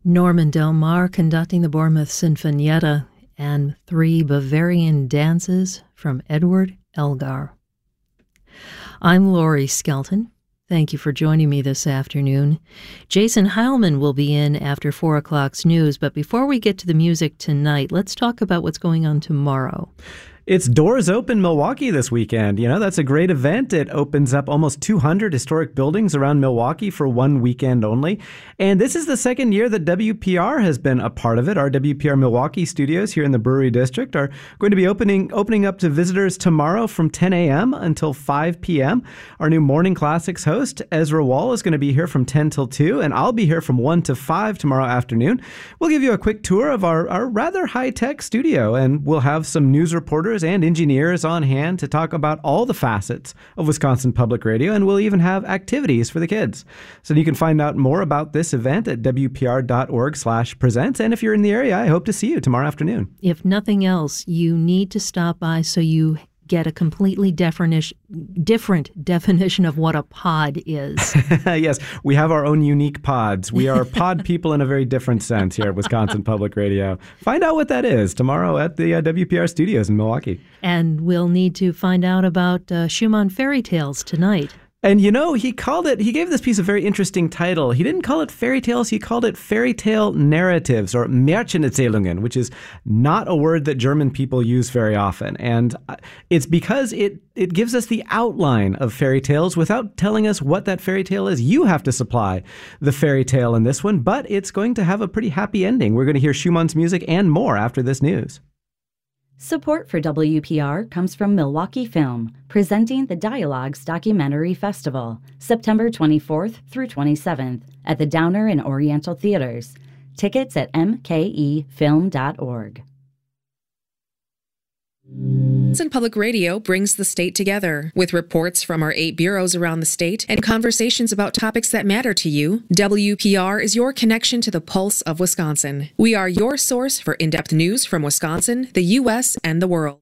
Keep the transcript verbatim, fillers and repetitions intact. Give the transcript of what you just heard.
Norman Del Mar conducting the Bournemouth Sinfonietta, and three Bavarian dances from Edward Elgar. I'm Laurie Skelton. Thank you for joining me this afternoon. Jason Heilman will be in after four o'clock's news, but before we get to the music tonight, let's talk about what's going on tomorrow. It's Doors Open Milwaukee this weekend. You know, that's a great event. It opens up almost two hundred historic buildings around Milwaukee for one weekend only. And this is the second year that W P R has been a part of it. Our W P R Milwaukee studios here in the Brewery District are going to be opening opening up to visitors tomorrow from ten a.m. until five p.m. Our new Morning Classics host, Ezra Wall, is going to be here from ten till two, and I'll be here from one to five tomorrow afternoon. We'll give you a quick tour of our, our rather high-tech studio, and we'll have some news reporters and engineers on hand to talk about all the facets of Wisconsin Public Radio, and we'll even have activities for the kids. So you can find out more about this event at w p r dot org slash presents, and if you're in the area, I hope to see you tomorrow afternoon. If nothing else, you need to stop by so you get a completely definition, different definition of what a pod is. Yes, we have our own unique pods. We are pod people in a very different sense here at Wisconsin Public Radio. Find out what that is tomorrow at the uh, W P R studios in Milwaukee. And we'll need to find out about uh, Schumann Fairy Tales tonight. And, you know, he called it, he gave this piece a very interesting title. He didn't call it fairy tales, he called it fairy tale narratives, or Märchenerzählungen, which is not a word that German people use very often. And it's because it, it gives us the outline of fairy tales without telling us what that fairy tale is. You have to supply the fairy tale in this one, but it's going to have a pretty happy ending. We're going to hear Schumann's music and more after this news. Support for W P R comes from Milwaukee Film, presenting the Dialogues Documentary Festival, September twenty-fourth through twenty-seventh, at the Downer and Oriental Theaters. Tickets at m k e film dot org. Wisconsin Public Radio brings the state together. With reports from our eight bureaus around the state and conversations about topics that matter to you, W P R is your connection to the pulse of Wisconsin. We are your source for in-depth news from Wisconsin, the U S, and the world.